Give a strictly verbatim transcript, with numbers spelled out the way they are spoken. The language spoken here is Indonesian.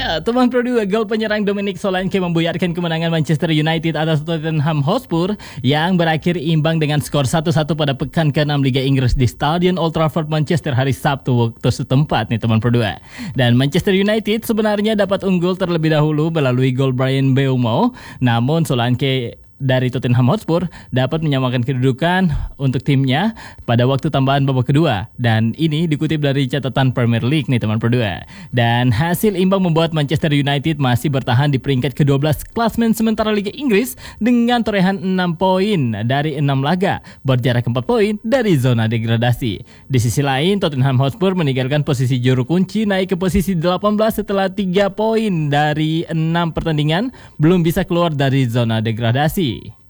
Ya, teman Pro dua, gol penyerang Dominic Solanke membuyarkan kemenangan Manchester United atas Tottenham Hotspur yang berakhir imbang dengan skor satu satu pada pekan keenam Liga Inggris di Stadion Old Trafford, Manchester hari Sabtu waktu setempat nih teman Pro dua. Dan Manchester United sebenarnya dapat unggul terlebih dahulu melalui gol Bryan Mbeumo, namun Solanke dari Tottenham Hotspur dapat menyamakan kedudukan untuk timnya pada waktu tambahan babak kedua, dan ini dikutip dari catatan Premier League nih teman Pro dua. Dan hasil imbang membuat Manchester United masih bertahan di peringkat kedua belas klasmen sementara Liga Inggris dengan torehan enam poin dari enam laga, berjarak empat poin dari zona degradasi. Di sisi lain, Tottenham Hotspur meninggalkan posisi juru kunci naik ke posisi delapan belas setelah tiga poin dari enam pertandingan belum bisa keluar dari zona degradasi.